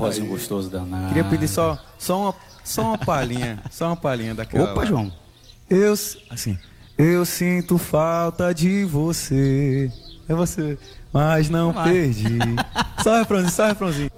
forrozinho gostoso danado. Queria pedir só uma palhinha daquela. Opa, lá. João. Eu sinto falta de você. É você, mas não perdi. Só refrãozinho.